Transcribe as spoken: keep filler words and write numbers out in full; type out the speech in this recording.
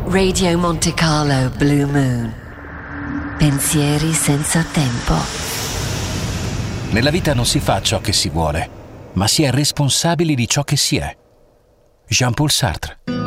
Radio Monte Carlo Blue Moon. Pensieri senza tempo. Nella vita non si fa ciò che si vuole, ma si è responsabili di ciò che si è. Jean-Paul Sartre.